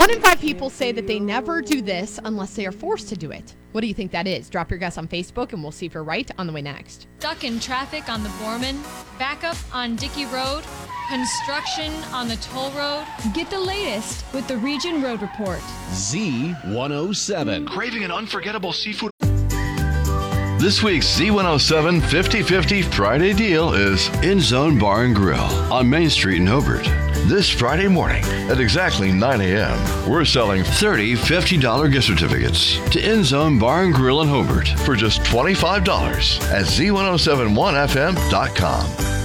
1 in 5 people say that they never do this unless they are forced to do it. What do you think that is? Drop your guess on Facebook and we'll see if you're right on the way next. Stuck in traffic on the Borman, backup on Dickey Road, construction on the toll road. Get the latest with the Region Road Report. Z107. Craving an unforgettable seafood. This week's Z107 50/50 Friday deal is In Zone Bar and Grill on Main Street in Hobart. This Friday morning at exactly 9 a.m., we're selling 30 $50 gift certificates to In Zone Bar and Grill in Hobart for just $25 at Z1071FM.com.